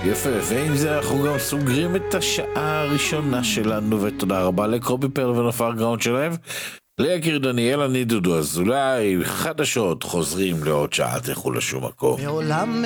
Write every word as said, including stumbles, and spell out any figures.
יפה, ועם זה אנחנו גם סוגרים את השעה הראשונה שלנו, ותודה רבה לקובי פרל ונופר גראונד שלהם, ליקיר דניאל, אני דודו אזולאי, חדשות חוזרים לעוד שעה, תלכו לשום מקום. מעולם